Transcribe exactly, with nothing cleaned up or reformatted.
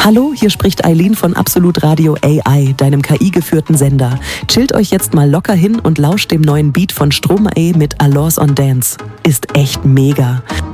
Hallo, hier spricht Eileen von Absolut Radio A I, deinem K I-geführten Sender. Chillt euch jetzt mal locker hin und lauscht dem neuen Beat von Stromae mit Alors on Dance. Ist echt mega.